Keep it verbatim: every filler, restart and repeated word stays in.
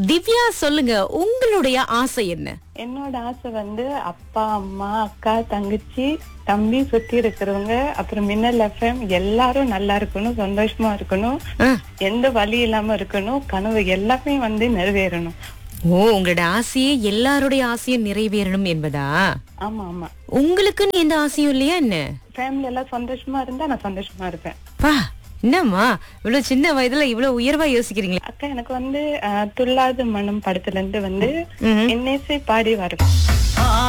திவ்யா, சொல்லுங்க, உங்களுடைய ஆசை என்ன? என்னோட ஆசை வந்து அப்பா அம்மா அக்கா தங்கச்சி தம்பி சுத்தி இருக்கிறவங்க அப்புறம் மின்னல் எஃப்எம் எல்லாரும் நல்லா இருக்கணும், சந்தோஷமா இருக்கணும், ஆ. எந்த வலி இல்லாம இருக்கணும், கனவு எல்லாமே வந்து நிறைவேறணும். ஓ, உங்களோட ஆசையே எல்லாருடைய ஆசையும் நிறைவேறணும் என்பதா? ஆமா ஆமா. உங்களுக்குன்னு எந்த ஆசையும் இல்லையா என்ன? ஃபேமிலி எல்லாம் சந்தோஷமா இருந்தா நான் சந்தோஷமா இருப்பேன். பா, என்னம்மா இவ்வளவு சின்ன வயதுல இவ்வளவு உயர்வா யோசிக்கிறீங்களா? அக்கா எனக்கு வந்து அஹ், துள்ளாத மனம் படத்துல இருந்து வந்து ம்ஹும். என்னேசை பாடி வரும்.